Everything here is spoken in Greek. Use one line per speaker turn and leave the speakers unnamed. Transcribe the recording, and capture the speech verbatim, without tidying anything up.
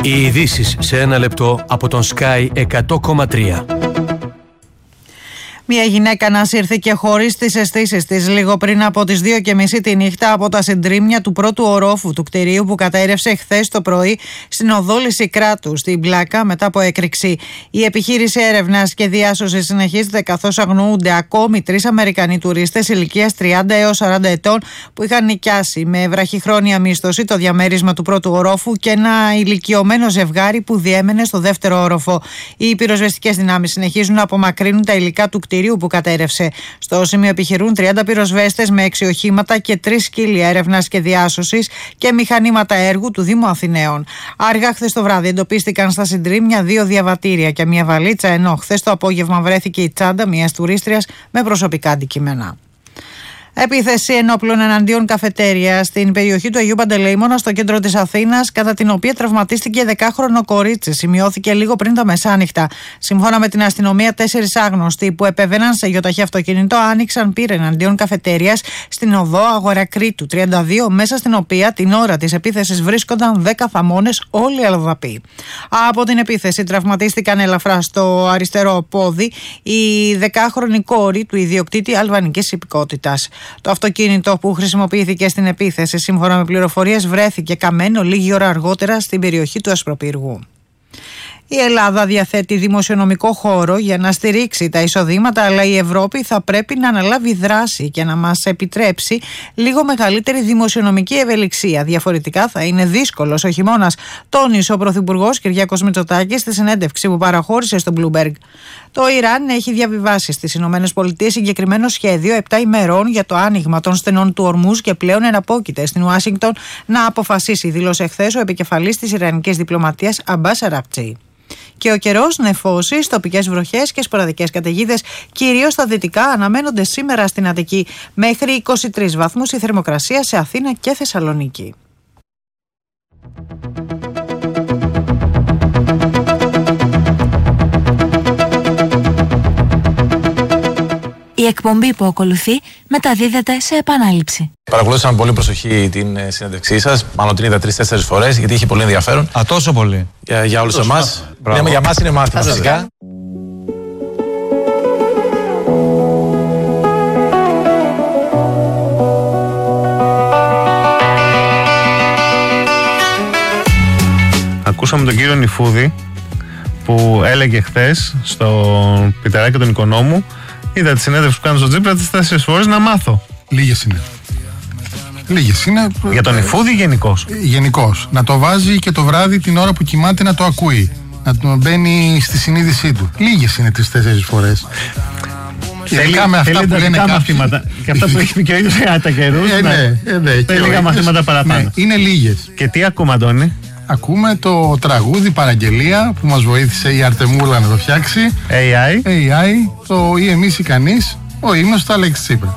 Οι ειδήσεις σε ένα λεπτό από τον Sky εκατό κόμμα τρία.
Μια γυναίκα ανασύρθηκε χωρίς τις αισθήσεις της λίγο πριν από τις δύο και μισή τη νύχτα από τα συντρίμμια του πρώτου ορόφου του κτηρίου που κατέρευσε χθες το πρωί στην οδό Λυσικράτου, στην Πλάκα, μετά από έκρηξη. Η επιχείρηση έρευνας και διάσωσης συνεχίζεται, καθώς αγνοούνται ακόμη τρεις Αμερικανοί τουρίστες ηλικίας τριάντα έως σαράντα ετών που είχαν νοικιάσει με βραχυχρόνια μίσθωση το διαμέρισμα του πρώτου ορόφου και ένα ηλικιωμένο ζευγάρι που διέμενε στο δεύτερο όροφο. Οι πυροσβεστικές δυνάμεις συνεχίζουν να απομακρύνουν τα υλικά του κτηρίου που κατέρευσε. Στο σημείο επιχειρούν τριάντα πυροσβέστες με έξι οχήματα και τρεις σκύλοι έρευνας και διάσωσης και μηχανήματα έργου του Δήμου Αθηναίων. Άργα χθες το βράδυ εντοπίστηκαν στα συντρίμμια δύο διαβατήρια και μια βαλίτσα, ενώ χθες το απόγευμα βρέθηκε η τσάντα μιας τουρίστριας με προσωπικά αντικείμενα. Επίθεση ενόπλων εναντίον καφετέρια στην περιοχή του Αγίου Παντελεήμωνα στο κέντρο της Αθήνας, κατά την οποία τραυματίστηκε δεκάχρονο κορίτσι, σημειώθηκε λίγο πριν τα μεσάνυχτα. Σύμφωνα με την αστυνομία, τέσσερις άγνωστοι που επέβαιναν σε γιοταχή αυτοκίνητο άνοιξαν πύρα εναντίον καφετέριας στην οδό Αγορακρίτου τριάντα δύο, μέσα στην οποία την ώρα της επίθεσης βρίσκονταν δέκα θαμώνες, όλοι αλλοδαποί. Από την επίθεση τραυματίστηκαν ελαφρά στο αριστερό πόδι η δεκάχρονη κόρη του ιδιοκτήτη αλβανικής υπηκότητας. Το αυτοκίνητο που χρησιμοποιήθηκε στην επίθεση, σύμφωνα με πληροφορίες, βρέθηκε καμένο λίγη ώρα αργότερα στην περιοχή του Ασπροπύργου. Η Ελλάδα διαθέτει δημοσιονομικό χώρο για να στηρίξει τα εισοδήματα, αλλά η Ευρώπη θα πρέπει να αναλάβει δράση και να μας επιτρέψει λίγο μεγαλύτερη δημοσιονομική ευελιξία. Διαφορετικά θα είναι δύσκολος ο χειμώνας, τόνισε ο Πρωθυπουργός Κυριάκος Μητσοτάκης στη συνέντευξη που παραχώρησε στο Bloomberg. Το Ιράν έχει διαβιβάσει στις ΗΠΑ συγκεκριμένο σχέδιο επτά ημερών για το άνοιγμα των στενών του Ορμούζ και πλέον εναπόκειται στην Ουάσιγκτον να αποφασίσει, δήλωσε χθες ο επικεφαλής της Ιρανικής διπλωματίας Αμπάς Αρακτσί. Και ο καιρός, νεφώσεις, τοπικές βροχές και σποραδικές καταιγίδες, κυρίως στα δυτικά, αναμένονται σήμερα στην Αττική. Μέχρι είκοσι τρεις βαθμούς η θερμοκρασία σε Αθήνα και Θεσσαλονίκη.
Η εκπομπή που ακολουθεί μεταδίδεται σε επανάληψη.
Παρακολούθησα με πολύ προσοχή την συνέντευξή σας. Μάλλον την είδα τρεις-τέσσερις φορές, γιατί είχε πολύ ενδιαφέρον.
Α, τόσο πολύ.
Για, για όλους εμάς. Ναι, για εμάς είναι μάθημα, φυσικά.
Ακούσαμε τον κύριο Νιφούδη που έλεγε χθες στο Πιτεράκι των Οικονόμου. Είδα τη συνέντευξη που κάνω στο Τζίπρα τις τέσσερις φορές να μάθω.
Λίγες είναι. Λίγες είναι.
Για τον Νιφούδη γενικώς.
Γενικώς. Να το βάζει και το βράδυ την ώρα που κοιμάται να το ακούει. Να το μπαίνει στη συνείδησή του. Λίγες είναι τις-τέσσερις φορές.
Θέλει, με αυτά θέλει που λένε μαθήματα. Και αυτά που έχει πει και ο ίδιος για τα καιρούς.
Ε, ναι, ε, ναι,
θέλει λίγα μαθήματα παραπάνω.
Ναι, είναι λίγες.
Και τι ακούμε, Αντώνη?
Ακούμε το τραγούδι Παραγγελία που μας βοήθησε η Αρτεμούλα να το φτιάξει.
έι άι.
έι άι, το ή εμείς ή κανείς, ο ύμνος του Αλέξη Τσίπρα.